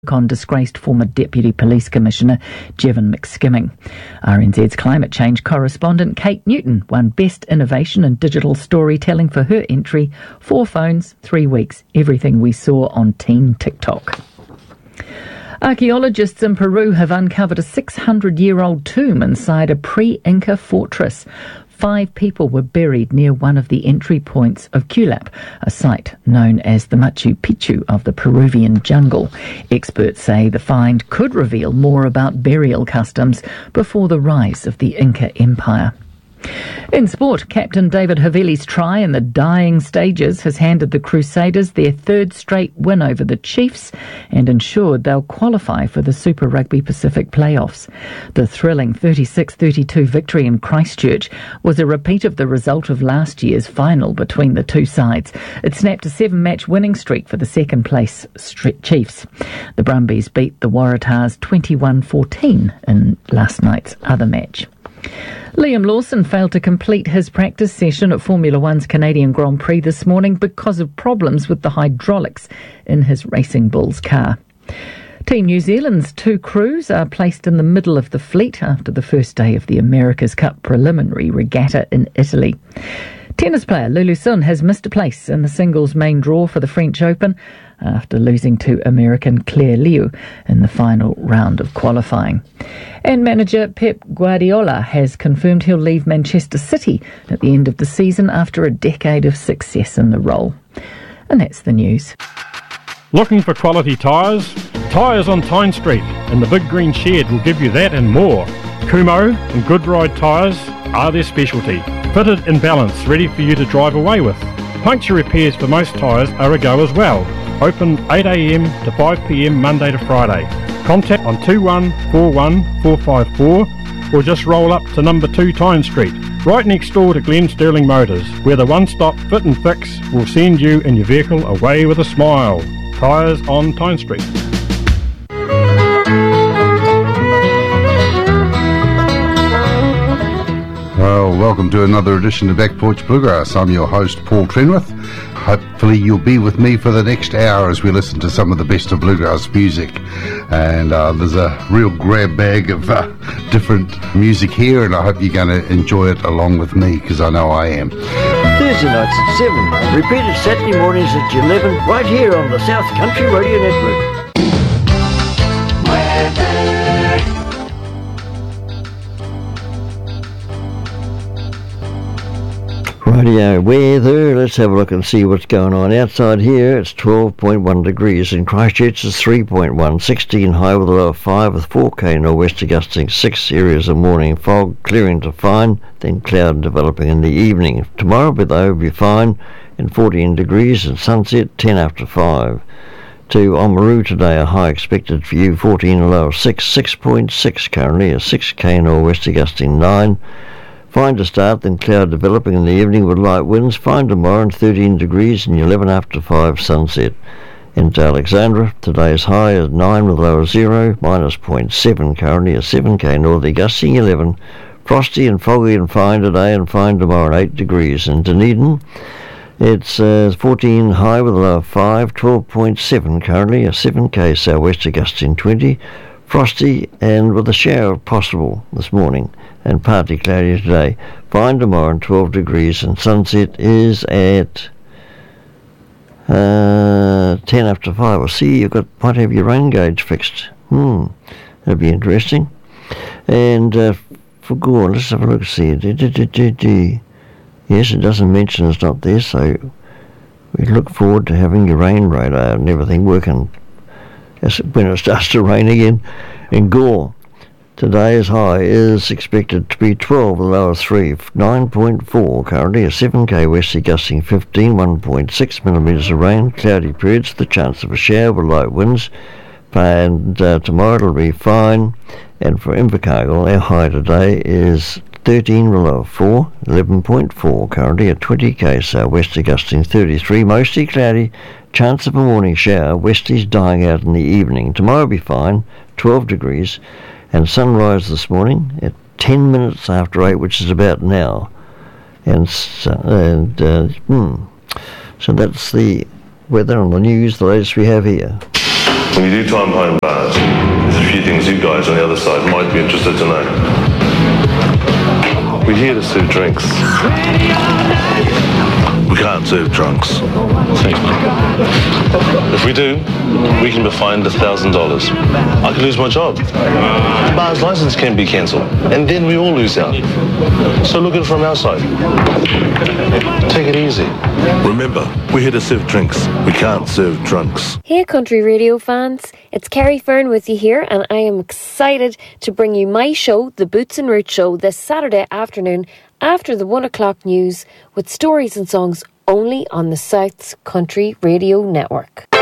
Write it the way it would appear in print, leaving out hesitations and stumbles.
on disgraced former Deputy Police Commissioner Jevon McSkimming. RNZ's climate change correspondent Kate Newton won Best Innovation in Digital Storytelling for her entry, 4 phones, 3 weeks, everything we saw on Teen TikTok. Archaeologists in Peru have uncovered a 600-year-old tomb inside a pre-Inca fortress. 5 people were buried near one of the entry points of Culap, a site known as the Machu Picchu of the Peruvian jungle. Experts say the find could reveal more about burial customs before the rise of the Inca Empire. In sport, Captain David Havili's try in the dying stages has handed the Crusaders their 3rd straight win over the Chiefs and ensured they'll qualify for the Super Rugby Pacific playoffs. The thrilling 36-32 victory in Christchurch was a repeat of the result of last year's final between the two sides. It snapped a 7-match winning streak for the second-place Chiefs. The Brumbies beat the Waratahs 21-14 in last night's other match. Liam Lawson failed to complete his practice session at Formula One's Canadian Grand Prix this morning because of problems with the hydraulics in his Racing Bulls car. Team New Zealand's 2 crews are placed in the middle of the fleet after the first day of the America's Cup preliminary regatta in Italy. Tennis player Lulu Sun has missed a place in the singles main draw for the French Open after losing to American Claire Liu in the final round of qualifying. And manager Pep Guardiola has confirmed he'll leave Manchester City at the end of the season after a decade of success in the role. And that's the news. Looking for quality tyres? Tyres on Tyne Street and the Big Green Shed will give you that and more. Kumho and Goodride tyres are their specialty. Fitted in balance, ready for you to drive away with. Puncture repairs for most tyres are a go as well. Open 8am to 5pm Monday to Friday. Contact on 2141 454 or just roll up to number 2 Tyne Street, right next door to Glen Sterling Motors, where the one-stop fit and fix will send you and your vehicle away with a smile. Tyres on Tyne Street. Well, welcome to another edition of Back Porch Bluegrass. I'm your host, Paul Trenwith. Hopefully you'll be with me for the next hour as we listen to some of the best of bluegrass music. And there's a real grab bag of different music here, and I hope you're going to enjoy it along with me, because I know I am. Thursday nights at 7, repeated Saturday mornings at 11, right here on the South Country Radio Network. Radio weather, let's have a look and see what's going on. Outside here it's 12.1 degrees. In Christchurch it's 3.1, 16 high with a low of 5 with 4k northwest gusting 6, areas of morning fog clearing to fine, then cloud developing in the evening. Tomorrow will be fine and 14 degrees and sunset 10 after 5. To Oamaru today, a high expected for you, 14, a low of 6, 6.6 currently, a 6k northwest gusting 9. Fine to start, then cloud developing in the evening with light winds. Fine tomorrow and 13 degrees and 11 after 5 sunset. Into Alexandra, today's high is 9 with low of 0, minus 0.7 currently, a 7k northerly gusting 11. Frosty and foggy and fine today and fine tomorrow and 8 degrees. In Dunedin, it's 14 high with a low of 5, 12.7 currently, a 7k southwest gusting 20. Frosty and with a shower possible this morning and partly cloudy today. Fine tomorrow and 12 degrees and sunset is at 10 after 5. I'll see you might have your rain gauge fixed. That'll be interesting. And for Gore, let's have a look, see. Yes, it doesn't mention it's not there, so we look forward to having your rain radar and everything working when it starts to rain again. In Gore, today's high is expected to be 12, a low of 3, 9.4 currently, a 7k westerly gusting 15, 1.6 millimetres of rain, cloudy periods, the chance of a shower with light winds, and tomorrow it'll be fine. And for Invercargill, our high today is 13, a low of 4, 11.4 currently, a 20k southwesterly gusting 33, mostly cloudy, chance of a morning shower, westerlies dying out in the evening. Tomorrow will be fine, 12 degrees, and sunrise this morning at 10 minutes after 8, which is about now. So that's the weather on the news, the latest we have here. When you do time behind bars, there's a few things you guys on the other side might be interested to know. We're here to serve drinks. We can't serve drunks. Thanks, mate. If we do, we can be fined $1,000. I could lose my job. The bar's license can be cancelled, and then we all lose out. So look at it from our side. Take it easy. Remember, we're here to serve drinks. We can't serve drunks. Hey Country Radio fans, it's Kerry Fern with you here, and I am excited to bring you my show, The Boots and Roots Show, this Saturday afternoon after the 1 o'clock news with stories and songs only on the South's Country Radio Network.